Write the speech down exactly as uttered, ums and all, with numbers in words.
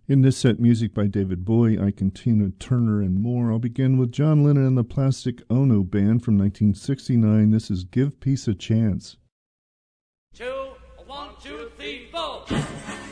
In this set, music by David Bowie, Ike Tina Turner, and more. I'll begin with John Lennon and the Plastic Ono Band from nineteen sixty-nine. This is Give Peace a Chance. Two, one, two, three, four.